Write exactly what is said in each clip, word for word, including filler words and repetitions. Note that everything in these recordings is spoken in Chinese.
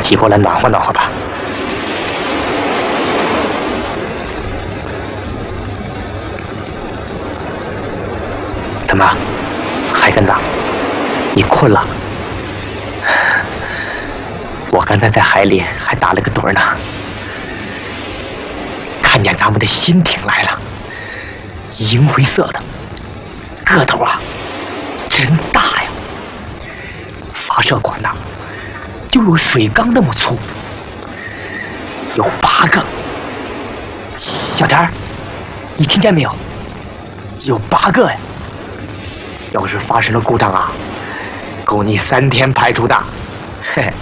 起锅来暖和暖和吧。怎么，海根子，你困了？我刚才在海里还打了个盹呢，看见咱们的新艇来了，银灰色的，个头啊，真大呀！发射管呢，就有水缸那么粗，有八个。小田儿，你听见没有？有八个呀！要是发生了故障啊，够你三天排除的。嘿嘿。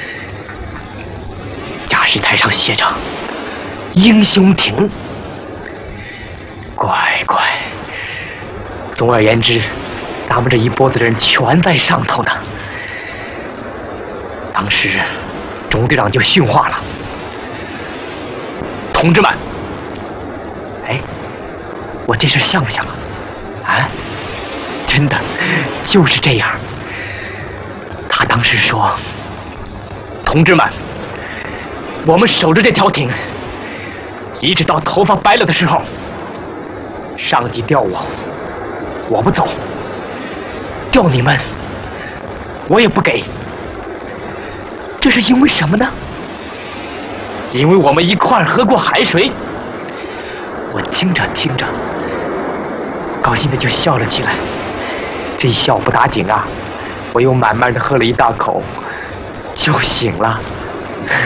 驾驶台上写着“英雄艇”，乖乖。总而言之，咱们这一波子人全在上头呢。当时，中队长就训话了：“同志们，哎，我这事像不像啊？啊，真的就是这样。”他当时说：“同志们，我们守着这条艇，一直到头发白了的时候，上级调我，我不走；调你们，我也不给。这是因为什么呢？因为我们一块儿喝过海水。”我听着听着，高兴的就笑了起来。这一笑不打紧啊，我又慢慢的喝了一大口，就醒了。